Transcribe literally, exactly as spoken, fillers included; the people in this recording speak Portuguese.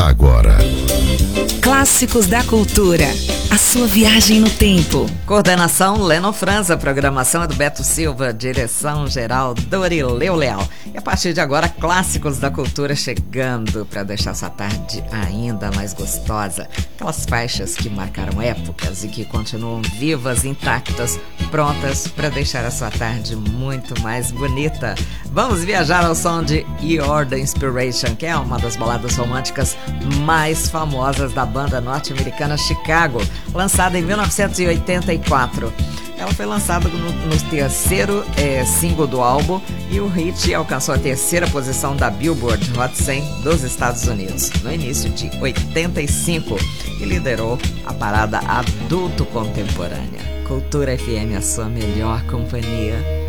agora. Clássicos da Cultura. A sua viagem no tempo. Coordenação Leno Franza, programação é do Beto Silva, direção geral Dorileu Leal. E a partir de agora, Clássicos da Cultura chegando para deixar essa tarde ainda mais gostosa. Aquelas faixas que marcaram épocas e que continuam vivas, intactas, prontas para deixar a sua tarde muito mais bonita. Vamos viajar ao som de You're the Inspiration, que é uma das baladas românticas mais famosas da banda norte-americana Chicago, lançada em mil novecentos e oitenta e quatro. Ela foi lançada no, no terceiro é, single do álbum e o hit alcançou a terceira posição da Billboard Hot cem dos Estados Unidos no início de oitenta e cinco e liderou a parada adulto contemporânea. Cultura F M, a sua melhor companhia.